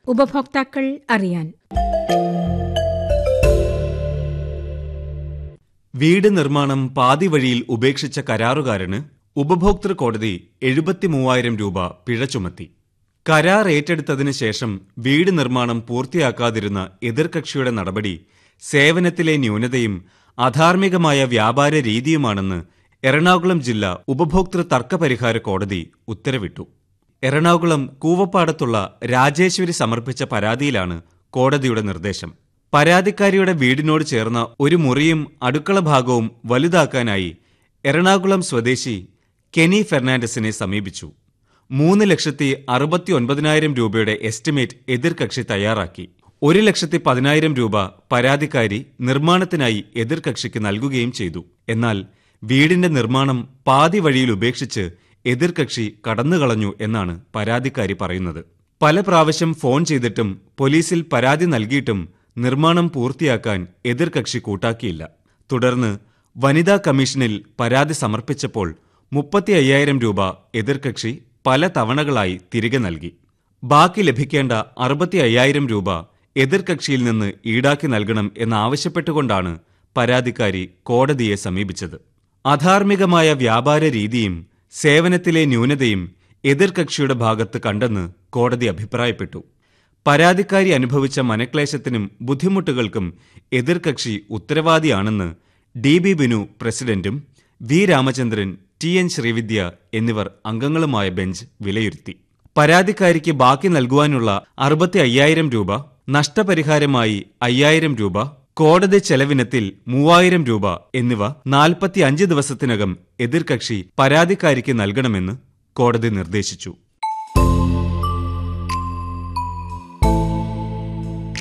ഉപഭോക്താക്കൾ അറിയാൻ. വീട് നിർമ്മാണം പാതി വഴിയിൽ ഉപേക്ഷിച്ച കരാറുകാരന് ഉപഭോക്തൃ കോടതി 73,000 രൂപ പിഴ ചുമത്തി. കരാർ ഏറ്റെടുത്തതിന് ശേഷം വീട് നിർമ്മാണം പൂർത്തിയാക്കാതിരുന്ന എതിർകക്ഷിയുടെ നടപടി സേവനത്തിലെ ന്യൂനതയും അധാർമികമായ വ്യാപാര രീതിയുമാണെന്ന് എറണാകുളം ജില്ലാ ഉപഭോക്തൃ തർക്കപരിഹാര കോടതി ഉത്തരവിട്ടു. എറണാകുളം കൂവപ്പാടത്തുള്ള രാജേശ്വരി സമർപ്പിച്ച പരാതിയിലാണ് കോടതിയുടെ നിർദ്ദേശം. പരാതിക്കാരിയുടെ വീടിനോട് ചേർന്ന ഒരു മുറിയും അടുക്കള ഭാഗവും വലുതാക്കാനായി എറണാകുളം സ്വദേശി കെനി ഫെർണാണ്ടസിനെ സമീപിച്ചു. 3,69,000 രൂപയുടെ എസ്റ്റിമേറ്റ് എതിർകക്ഷി തയ്യാറാക്കി. 1,10,000 രൂപ പരാതിക്കാരി നിർമ്മാണത്തിനായി എതിർകക്ഷിക്ക് നൽകുകയും ചെയ്തു. എന്നാൽ വീടിന്റെ നിർമ്മാണം പാതി വഴിയിൽ ഉപേക്ഷിച്ച് എതിർകക്ഷി കടന്നുകളഞ്ഞു എന്നാണ് പരാതിക്കാരി പറയുന്നത്. പല പ്രാവശ്യം ഫോൺ ചെയ്തിട്ടും പോലീസിൽ പരാതി നൽകിയിട്ടും നിർമ്മാണം പൂർത്തിയാക്കാൻ എതിർകക്ഷി കൂട്ടാക്കിയില്ല. തുടർന്ന് വനിതാ കമ്മീഷനിൽ പരാതി സമർപ്പിച്ചപ്പോൾ 35,000 രൂപ എതിർകക്ഷി പല തവണകളായി തിരികെ നൽകി. ബാക്കി ലഭിക്കേണ്ട 65,000 രൂപ എതിർകക്ഷിയിൽ നിന്ന് ഈടാക്കി നൽകണം എന്നാവശ്യപ്പെട്ടുകൊണ്ടാണ് പരാതിക്കാരി കോടതിയെ സമീപിച്ചത്. അധാർമികമായ വ്യാപാര രീതിയും സേവനത്തിലെ ന്യൂനതയും എതിർകക്ഷിയുടെ ഭാഗത്ത് കണ്ടെന്ന് കോടതി അഭിപ്രായപ്പെട്ടു. പരാതിക്കാരി അനുഭവിച്ച മനക്ലേശത്തിനും ബുദ്ധിമുട്ടുകൾക്കും എതിർകക്ഷി ഉത്തരവാദിയാണെന്ന് DB ബിനു പ്രസിഡന്റും വി രാമചന്ദ്രൻ, TN ശ്രീവിദ്യ എന്നിവർ അംഗങ്ങളുമായ ബെഞ്ച് വിലയിരുത്തി. പരാതിക്കാരിക്ക് ബാക്കി നൽകുവാനുള്ള 65,000 രൂപ, നഷ്ടപരിഹാരമായി 5,000 രൂപ, കോടതി ചെലവിനത്തിൽ 3,000 രൂപ എന്നിവ 45 ദിവസത്തിനകം എതിർകക്ഷി പരാതിക്കാരിക്ക് നൽകണമെന്ന് കോടതി നിർദ്ദേശിച്ചു.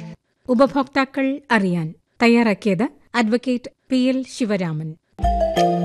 ഉപഭോക്താക്കൾ അറിയാൻ തയ്യാറാക്കിയത് അഡ്വക്കേറ്റ് PL ശിവരാമൻ.